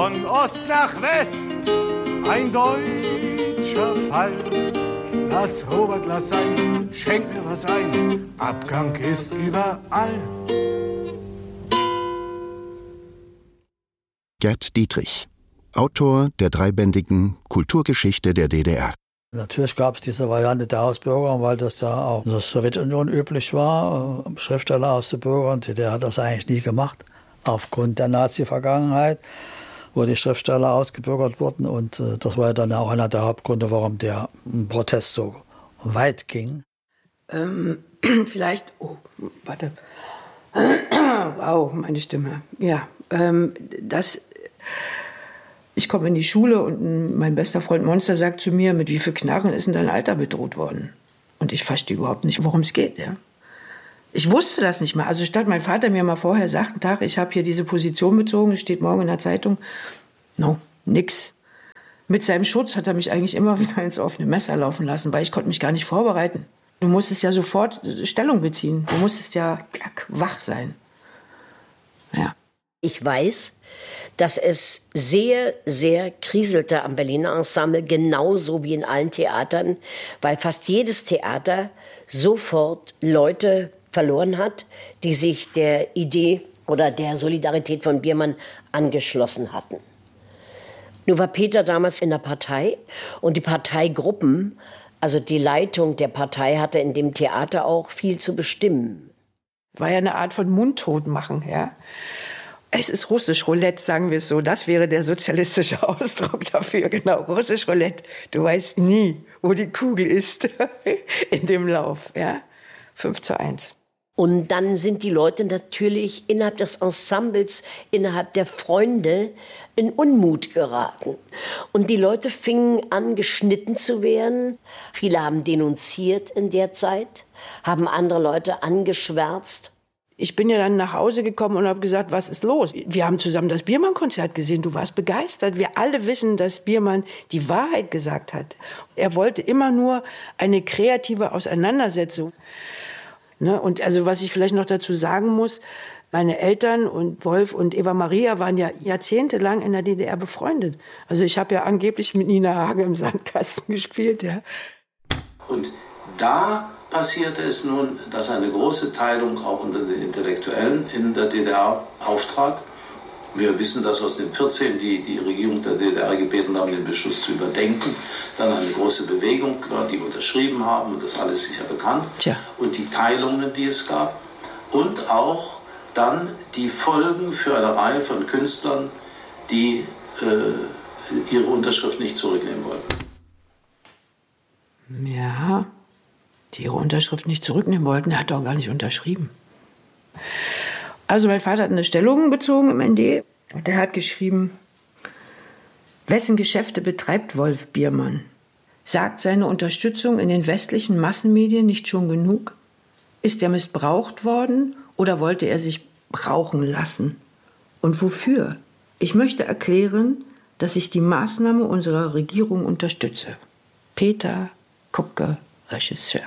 von Ost nach West, ein deutscher Fall. Lass Robert, lass sein, schenk mir was ein, Abgang ist überall. Gerd Dietrich, Autor der dreibändigen Kulturgeschichte der DDR. Natürlich gab es diese Variante der Ausbürgerung, weil das ja auch in der Sowjetunion üblich war. Schriftsteller auszubürgern, die DDR hat das eigentlich nie gemacht. Aufgrund der Nazi-Vergangenheit, wo die Schriftsteller ausgebürgert wurden. Und das war ja dann auch einer der Hauptgründe, warum der Protest so weit ging. Vielleicht, warte. Wow, meine Stimme. Ja, ich komme in die Schule und mein bester Freund Monster sagt zu mir, mit wie viel Knarren ist denn dein Alter bedroht worden? Und ich verstehe überhaupt nicht, worum es geht. Ja? Ich wusste das nicht mal. Also statt mein Vater mir mal vorher sagt, Tag, ich habe hier diese Position bezogen, es steht morgen in der Zeitung. No, nix. Mit seinem Schutz hat er mich eigentlich immer wieder ins offene Messer laufen lassen, weil ich konnte mich gar nicht vorbereiten. Du musstest ja sofort Stellung beziehen. Du musstest ja wach sein. Ja. Ich weiß, dass es sehr, sehr kriselte am Berliner Ensemble, genauso wie in allen Theatern, weil fast jedes Theater sofort Leute verloren hat, die sich der Idee oder der Solidarität von Biermann angeschlossen hatten. Nur war Peter damals in der Partei und die Parteigruppen, also die Leitung der Partei, hatte in dem Theater auch viel zu bestimmen. War ja eine Art von Mundtotmachen, ja. Es ist russisch Roulette, sagen wir es so. Das wäre der sozialistische Ausdruck dafür, genau. Russisch Roulette. Du weißt nie, wo die Kugel ist in dem Lauf, ja. 5:1. Und dann sind die Leute natürlich innerhalb des Ensembles, innerhalb der Freunde in Unmut geraten. Und die Leute fingen an, geschnitten zu werden. Viele haben denunziert in der Zeit, haben andere Leute angeschwärzt. Ich bin ja dann nach Hause gekommen und habe gesagt, was ist los? Wir haben zusammen das Biermann-Konzert gesehen, du warst begeistert. Wir alle wissen, dass Biermann die Wahrheit gesagt hat. Er wollte immer nur eine kreative Auseinandersetzung. Ne? Und also was ich vielleicht noch dazu sagen muss, meine Eltern und Wolf und Eva Maria waren ja jahrzehntelang in der DDR befreundet. Also ich habe ja angeblich mit Nina Hage im Sandkasten gespielt. Ja. Und da passierte es nun, dass eine große Teilung auch unter den Intellektuellen in der DDR auftrat. Wir wissen das aus den 14, die Regierung der DDR gebeten haben, den Beschluss zu überdenken. Dann eine große Bewegung war, die unterschrieben haben, und das alles sicher bekannt. Tja. Und die Teilungen, die es gab. Und auch dann die Folgen für eine Reihe von Künstlern, die ihre Unterschrift nicht zurücknehmen wollten. Ja, die ihre Unterschrift nicht zurücknehmen wollten. Er hat doch gar nicht unterschrieben. Also mein Vater hat eine Stellung bezogen im ND. Und der hat geschrieben, wessen Geschäfte betreibt Wolf Biermann? Sagt seine Unterstützung in den westlichen Massenmedien nicht schon genug? Ist er missbraucht worden oder wollte er sich brauchen lassen? Und wofür? Ich möchte erklären, dass ich die Maßnahme unserer Regierung unterstütze. Peter Kupke, Regisseur.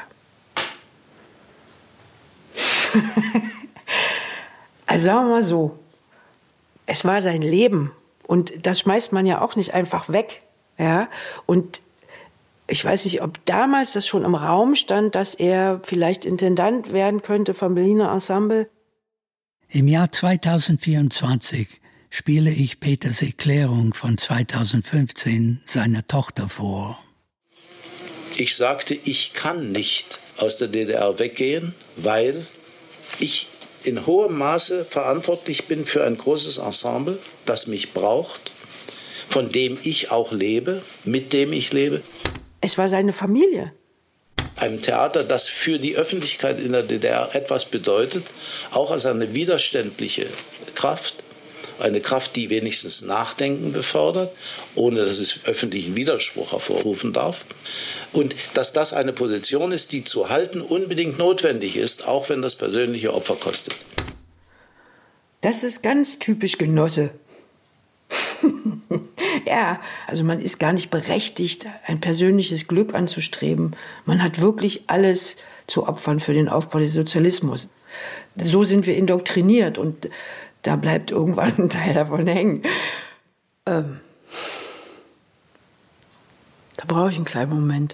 Also sagen wir mal so, es war sein Leben und das schmeißt man ja auch nicht einfach weg. Ja? Und ich weiß nicht, ob damals das schon im Raum stand, dass er vielleicht Intendant werden könnte vom Berliner Ensemble. Im Jahr 2024 spiele ich Peters Erklärung von 2015 seiner Tochter vor. Ich sagte, ich kann nicht aus der DDR weggehen, weil ich in hohem Maße verantwortlich bin für ein großes Ensemble, das mich braucht, von dem ich auch lebe, mit dem ich lebe. Es war seine Familie. Ein Theater, das für die Öffentlichkeit in der DDR etwas bedeutet, auch als eine widerständliche Kraft, eine Kraft, die wenigstens Nachdenken befördert, ohne dass es öffentlichen Widerspruch hervorrufen darf. Und dass das eine Position ist, die zu halten unbedingt notwendig ist, auch wenn das persönliche Opfer kostet. Das ist ganz typisch Genosse. Ja, also man ist gar nicht berechtigt, ein persönliches Glück anzustreben. Man hat wirklich alles zu opfern für den Aufbau des Sozialismus. So sind wir indoktriniert und da bleibt irgendwann ein Teil davon hängen. Da brauche ich einen kleinen Moment.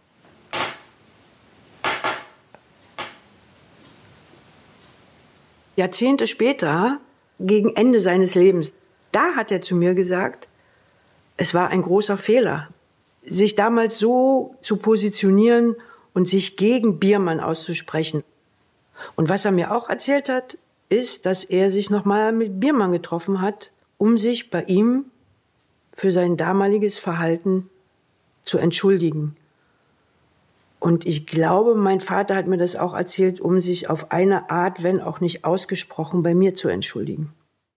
Jahrzehnte später, gegen Ende seines Lebens, da hat er zu mir gesagt, es war ein großer Fehler, sich damals so zu positionieren und sich gegen Biermann auszusprechen. Und was er mir auch erzählt hat, ist, dass er sich nochmal mit Biermann getroffen hat, um sich bei ihm für sein damaliges Verhalten zu entschuldigen. Und ich glaube, mein Vater hat mir das auch erzählt, um sich auf eine Art, wenn auch nicht ausgesprochen, bei mir zu entschuldigen.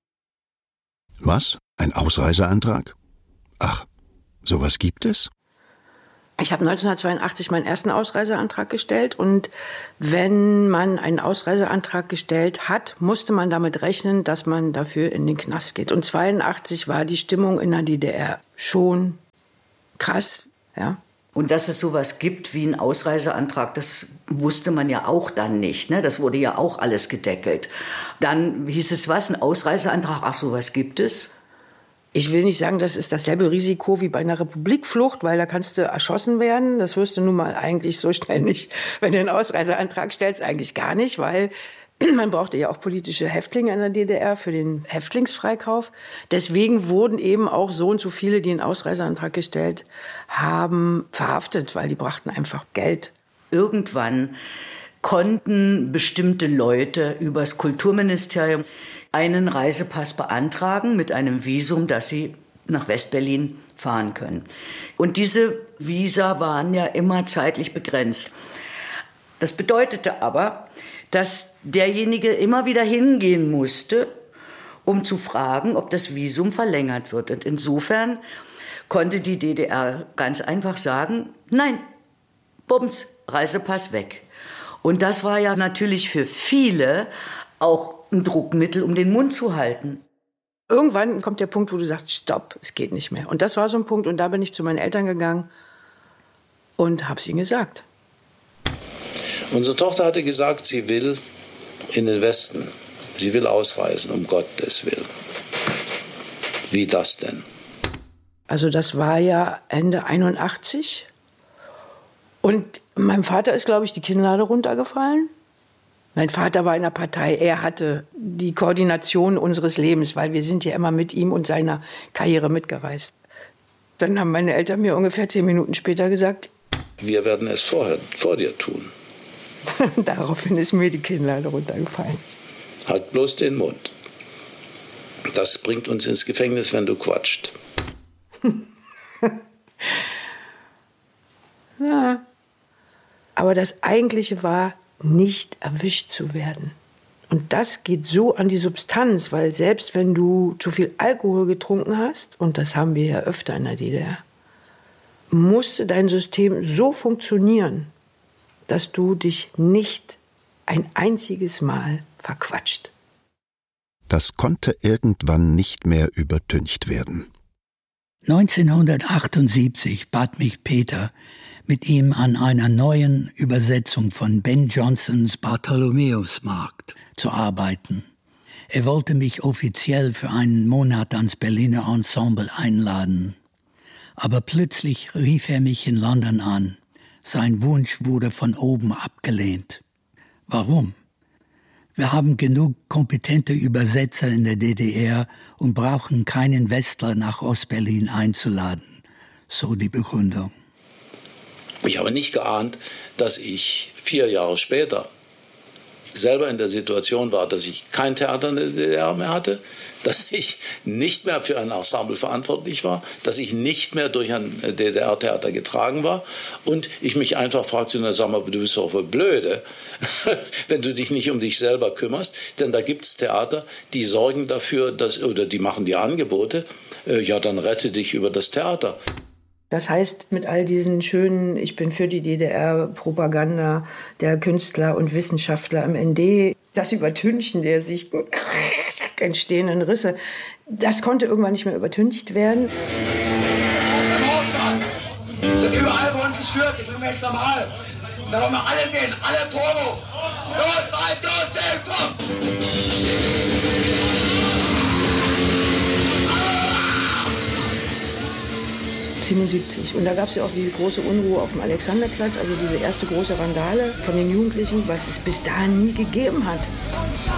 Was? Ein Ausreiseantrag? Ach, sowas gibt es? Ich habe 1982 meinen ersten Ausreiseantrag gestellt und wenn man einen Ausreiseantrag gestellt hat, musste man damit rechnen, dass man dafür in den Knast geht. Und 1982 war die Stimmung in der DDR schon krass, ja. Und dass es sowas gibt wie einen Ausreiseantrag, das wusste man ja auch dann nicht, ne? Das wurde ja auch alles gedeckelt. Dann hieß es was, ein Ausreiseantrag, ach, sowas gibt es? Ich will nicht sagen, das ist dasselbe Risiko wie bei einer Republikflucht, weil da kannst du erschossen werden. Das wirst du nun mal eigentlich so schnell nicht, wenn du einen Ausreiseantrag stellst, eigentlich gar nicht, weil man brauchte ja auch politische Häftlinge in der DDR für den Häftlingsfreikauf. Deswegen wurden eben auch so und so viele, die einen Ausreiseantrag gestellt haben, verhaftet, weil die brachten einfach Geld. Irgendwann konnten bestimmte Leute übers Kulturministerium einen Reisepass beantragen mit einem Visum, dass sie nach Westberlin fahren können. Und diese Visa waren ja immer zeitlich begrenzt. Das bedeutete aber, dass derjenige immer wieder hingehen musste, um zu fragen, ob das Visum verlängert wird. Und insofern konnte die DDR ganz einfach sagen, nein, bums, Reisepass weg. Und das war ja natürlich für viele auch ein Druckmittel, um den Mund zu halten. Irgendwann kommt der Punkt, wo du sagst, stopp, es geht nicht mehr. Und das war so ein Punkt, und da bin ich zu meinen Eltern gegangen und habe es ihnen gesagt. Unsere Tochter hatte gesagt, sie will in den Westen. Sie will ausreisen, um Gottes Willen. Wie das denn? Also das war ja Ende 81. Und meinem Vater ist, glaube ich, die Kinnlade runtergefallen. Mein Vater war in der Partei. Er hatte die Koordination unseres Lebens, weil wir sind ja immer mit ihm und seiner Karriere mitgereist. Dann haben meine Eltern mir ungefähr 10 Minuten später gesagt, wir werden es vor dir tun. Daraufhin ist mir die Kinnlade runtergefallen. Halt bloß den Mund. Das bringt uns ins Gefängnis, wenn du quatscht. Ja. Aber das Eigentliche war, nicht erwischt zu werden. Und das geht so an die Substanz, weil selbst wenn du zu viel Alkohol getrunken hast, und das haben wir ja öfter in der DDR, musste dein System so funktionieren, dass du dich nicht ein einziges Mal verquatscht. Das konnte irgendwann nicht mehr übertüncht werden. 1978 bat mich Peter, mit ihm an einer neuen Übersetzung von Ben Jonsons Bartholomäusmarkt zu arbeiten. Er wollte mich offiziell für einen Monat ans Berliner Ensemble einladen. Aber plötzlich rief er mich in London an. Sein Wunsch wurde von oben abgelehnt. Warum? Wir haben genug kompetente Übersetzer in der DDR und brauchen keinen Westler nach Ostberlin einzuladen, so die Begründung. Ich habe nicht geahnt, dass ich 4 Jahre später selber in der Situation war, dass ich kein Theater in der DDR mehr hatte, dass ich nicht mehr für ein Ensemble verantwortlich war, dass ich nicht mehr durch ein DDR-Theater getragen war und ich mich einfach fragte, na sag mal, du bist doch wohl blöde, wenn du dich nicht um dich selber kümmerst, denn da gibt es Theater, die sorgen dafür, oder die machen dir Angebote, ja dann rette dich über das Theater. Das heißt, mit all diesen schönen, ich bin für die DDR-Propaganda der Künstler und Wissenschaftler im ND, das Übertünchen der sich entstehenden Risse, das konnte irgendwann nicht mehr übertüncht werden. Wird überall bei uns geführt, ich bin jetzt normal. Und da wollen wir alle gehen, alle Provo. Los, rein, los, komm! 77. Und da gab es ja auch diese große Unruhe auf dem Alexanderplatz, also diese erste große Randale von den Jugendlichen, was es bis dahin nie gegeben hat.